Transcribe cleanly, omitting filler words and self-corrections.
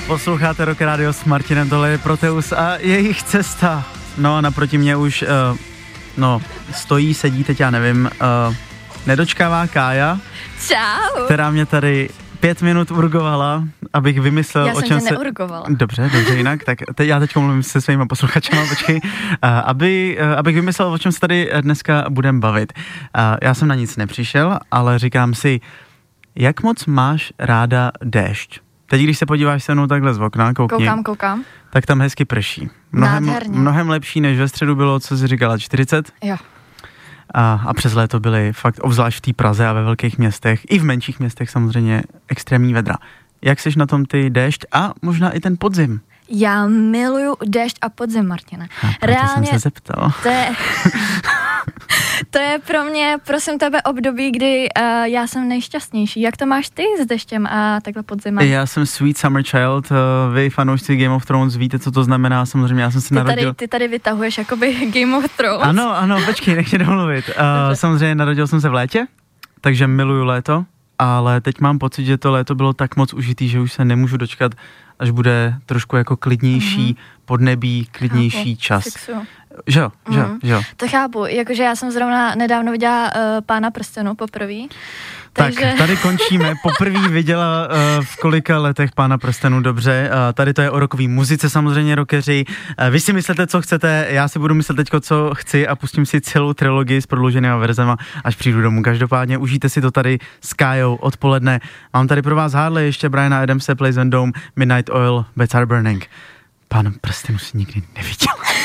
Posloucháte Rock Radio s Martinem, tohle je Proteus a jejich cesta. No a naproti mě už, stojí, sedí, teď já nevím, nedočkává Kája. Čau. Která mě tady 5 minut urgovala, abych vymyslel, já o čem se... neurgovala. Dobře, jinak, tak já teď mluvím se svýma posluchačema, počkej, abych vymyslel, o čem se tady dneska budeme bavit. Já jsem na nic nepřišel, ale říkám si, jak moc máš ráda déšť? Teď, když se podíváš se mnou takhle z okna, koukni. Koukám. Tak tam hezky prší. Mnohem lepší, než ve středu bylo, co jsi říkala, 40? Jo. A přes léto byly fakt, obzvlášť v té Praze a ve velkých městech, i v menších městech samozřejmě, extrémní vedra. Jak seš na tom ty déšť a možná i ten podzim? Já miluju déšť a podzim, Martine. Reálně jsem se zeptal. To je pro mě, prosím tebe, období, kdy já jsem nejšťastnější. Jak to máš ty s deštěm a takhle podzimem? Já jsem Sweet Summer Child, vy fanoušci Game of Thrones víte, co to znamená, samozřejmě já jsem se narodil. Ty tady vytahuješ jakoby Game of Thrones. Ano, počkej, nech mě domluvit. Samozřejmě narodil jsem se v létě, takže miluju léto, ale teď mám pocit, že to léto bylo tak moc užitý, že už se nemůžu dočkat, až bude trošku jako klidnější podnebí, klidnější čas. Že jo. To chápu, jakože já jsem zrovna nedávno viděla Pána prstenů poprvé. Tak, tady končíme. Poprvé viděla v kolika letech Pána prstenů, dobře. Tady to je o rokový muzice, samozřejmě rockeři. Vy si myslete, co chcete, já si budu myslet teďko, co chci a pustím si celou trilogii s prodlouženýma verzema, až přijdu domů. Každopádně užijte si to tady s Kájou odpoledne. Mám tady pro vás Harley, ještě Briana Adamse, Plays and Dome, Midnight Oil, Beds Are Burning. Pána prstenů si nikdy neviděl.